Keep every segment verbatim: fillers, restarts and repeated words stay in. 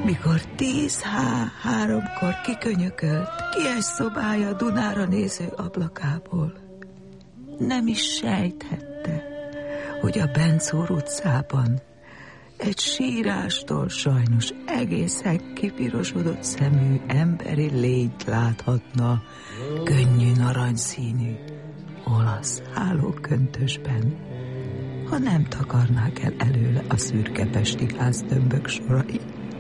mikor tíz há háromkor kikönyökölt ki egy szobája Dunára néző ablakából. Nem is sejthette, hogy a Bencúr utcában egy sírástól sajnos egészen kipirosodott szemű emberi lényt láthatna könnyű narancsszínű olasz hálóköntösben, ha nem takarnák el előle a szürke pesti háztömbök sorai.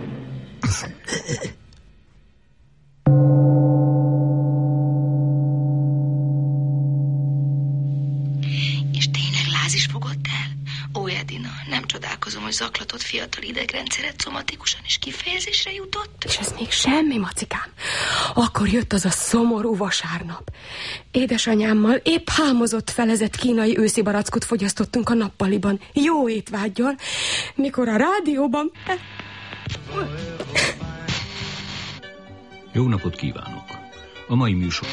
És tényleg láz is fogott el? Ó, Edina, nem csodálkozom, hogy zaklatott fiatal idegrendszeret szomatikusan is kifejezésre jutott. És ez még semmi, macikám. Akkor jött az a szomorú vasárnap. Édesanyámmal épp hámozott felezett kínai őszi barackot fogyasztottunk a nappaliban, jó étvággyal, mikor a rádióban... Jó napot kívánok! A mai műsor...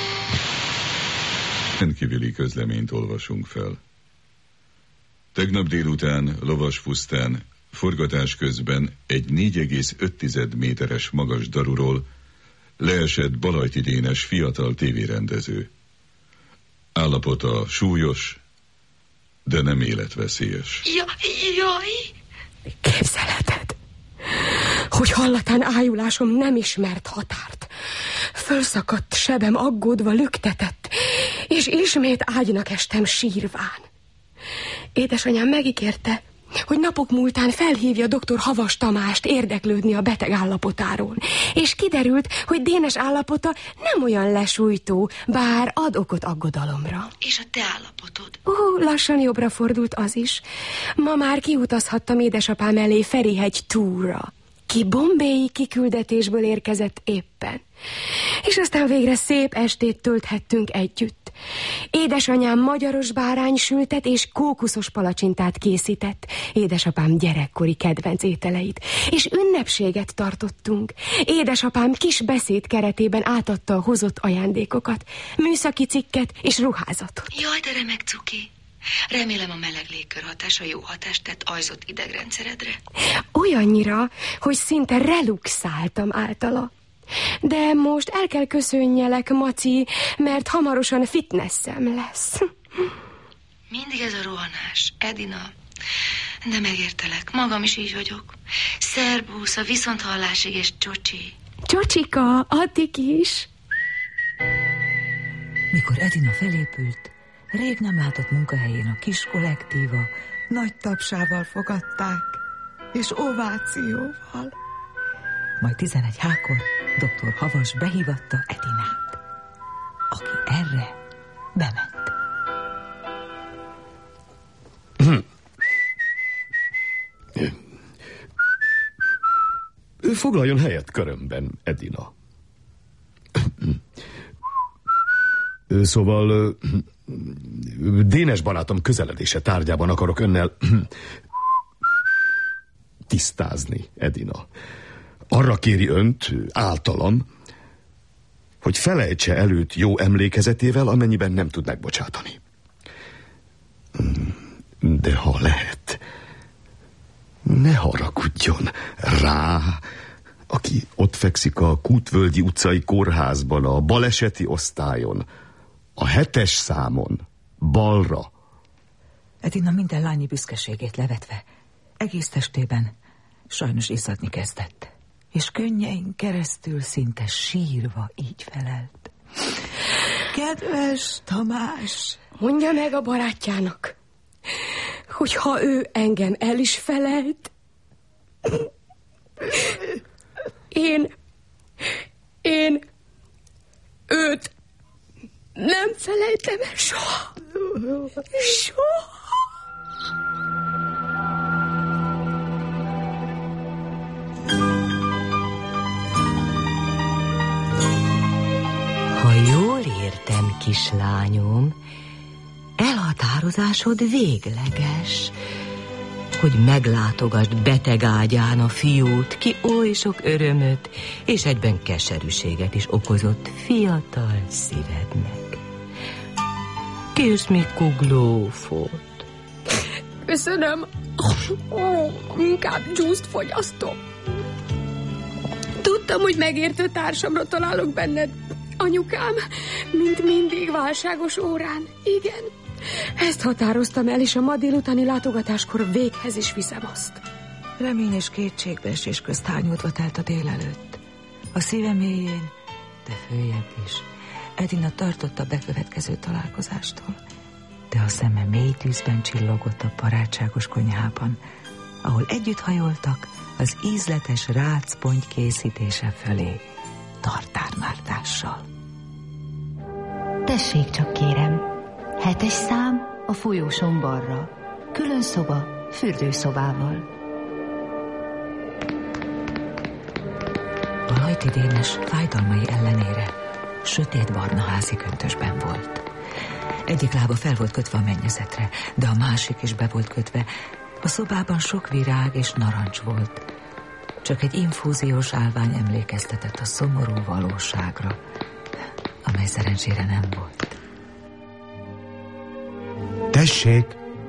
Rendkívüli közleményt olvasunk fel. Tegnap délután Lovaspusztán forgatás közben egy négy egész öt méteres magas daruról leesett Balajti Dénes fiatal tévérendező. Állapota súlyos, de nem életveszélyes. Jaj, jaj! Képzelheted, hogy hallatán ájulásom nem ismert határt. Fölszakadt sebem aggódva lüktetett, és ismét ágynak estem sírván. Édesanyám megígérte, hogy napok múltán felhívja doktor Havas Tamást érdeklődni a beteg állapotáról, és kiderült, hogy Dénes állapota nem olyan lesújtó, bár ad okot aggodalomra. És a te állapotod? Ó, uh, lassan jobbra fordult az is. Ma már kiutazhattam édesapám elé Ferihegy túra. Ki bombéi kiküldetésből érkezett éppen. És aztán végre szép estét tölthettünk együtt. Édesanyám magyaros báránysültet és kókuszos palacsintát készített, édesapám gyerekkori kedvenc ételeit, és ünnepséget tartottunk. Édesapám kis beszéd keretében átadta a hozott ajándékokat, műszaki cikket és ruházatot. Jaj, de remek cuki! Remélem a meleg légkör hatása jó hatást tett ajzott idegrendszeredre. Olyannyira, hogy szinte reluxáltam általa. De most el kell köszönjelek, Maci, mert hamarosan fitnesszem lesz. Mindig ez a rohanás, Edina. De megértelek, magam is így vagyok. Szerbusz, a viszonthallásig és csocsi. Csocsika, addig is. Mikor Edina felépült, rég nem látott munkahelyén a kis kollektíva nagy tapsával fogadták, és ovációval. Majd tizenegy hákor doktor Havas behívatta Edinát, aki erre bement. Foglaljon helyet körömben, Edina. Szóval Dénes barátom közeledése tárgyában akarok önnel tisztázni, Edina. Arra kéri önt, általam, hogy felejtse előtt jó emlékezetével, amennyiben nem tud megbocsátani. De ha lehet, ne haragudjon rá, aki ott fekszik a Kútvölgyi utcai kórházban, a baleseti osztályon, a hetes számon, balra. Edina minden lányi büszkeségét levetve, egész testében sajnos izzadni kezdett, és könnyein keresztül szinte sírva így felelt. Kedves Tamás! Mondja meg a barátjának, hogy ha ő engem el is felelt, én, én őt nem felejtem el soha. Soha. Ha jól értem, kislányom, elhatározásod végleges, hogy meglátogasd beteg ágyán a fiút, ki oly sok örömöt és egyben keserűséget is okozott fiatal szívednek. Kérsz még kuglófot? Köszönöm. Oh, inkább dzsúszt fogyasztom. Tudtam, hogy megértő társamra találok benned, anyukám, mint mindig válságos órán. Igen, ezt határoztam el, és a ma délutáni látogatáskor véghez is viszem azt. Remény és kétségbeesés közt hányódva telt a délelőtt. A szíve mélyén, de följebb is, Edina tartott a bekövetkező találkozástól, de a szeme mély tűzben csillogott a barátságos konyhában, ahol együtt hajoltak az ízletes rácponty készítése fölé, tartármártással. Tessék csak, kérem, hetes szám a folyóson balra, külön szoba, fürdőszobával. A Rajti Dénes fájdalmai ellenére sötét-barna házi köntösben volt. Egyik lába fel volt kötve a mennyezetre, de a másik is be volt kötve. A szobában sok virág és narancs volt. Csak egy infúziós állvány emlékeztetett a szomorú valóságra, amely szerencsére nem volt. Tessék!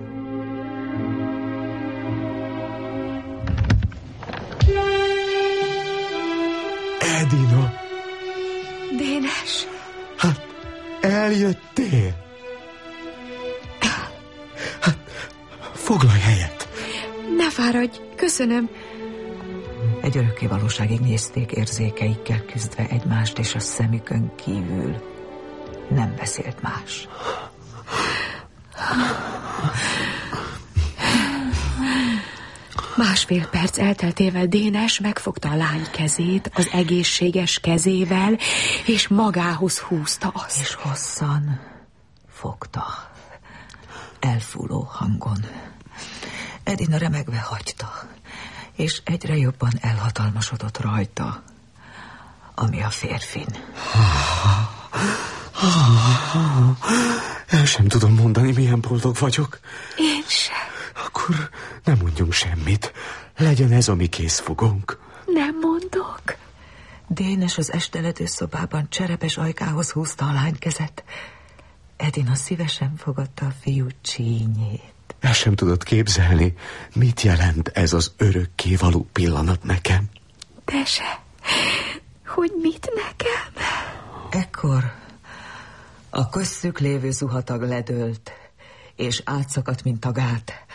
Edina! Dénes! Hát, eljöttél? Hát, foglalj helyet! Ne fáradj, köszönöm. Egy örökké valóságig nézték érzékeikkel küzdve egymást, és a szemükön kívül nem beszélt más. Másfél perc elteltével Dénes megfogta a lány kezét az egészséges kezével, és magához húzta azt. És hosszan fogta, elfúló hangon. Edina remegve hagyta, és egyre jobban elhatalmasodott rajta, ami a férfin. El sem tudom mondani, milyen boldog vagyok. Én sem. Akkor nem mondjunk semmit. Legyen ez a mi készfogónk. Nem mondok. Dénes az esteledő szobában cserepes ajkához húzta a lány kezet. Edina szívesen fogadta a fiú csínyét. El sem tudod képzelni, mit jelent ez az örökkévaló pillanat nekem. De se. Hogy mit nekem? Ekkor a köztük lévő zuhatag ledőlt, és átszakadt, mint a gát.